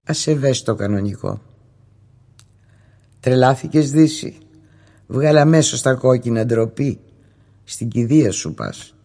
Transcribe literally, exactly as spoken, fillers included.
ας σε βες το κανονικό. Τρελάθηκες Δύση, βγάλε αμέσως τα κόκκινα, ντροπή, στην κηδεία σου πας.